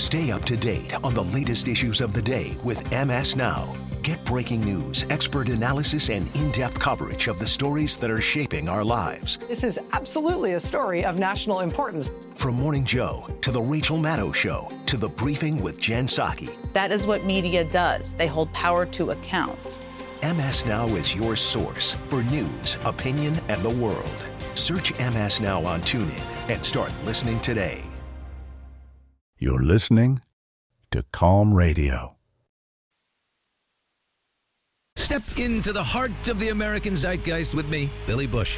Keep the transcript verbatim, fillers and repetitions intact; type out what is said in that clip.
Stay up to date on the latest issues of the day with M S Now. Get breaking news, expert analysis, and in-depth coverage of the stories that are shaping our lives. This is absolutely a story of national importance. From Morning Joe to The Rachel Maddow Show to The Briefing with Jen Psaki. That is what media does. They hold power to account. M S Now is your source for news, opinion, and the world. Search M S Now on TuneIn and start listening today. You're listening to Calm Radio. Step into the heart of the American zeitgeist with me, Billy Bush.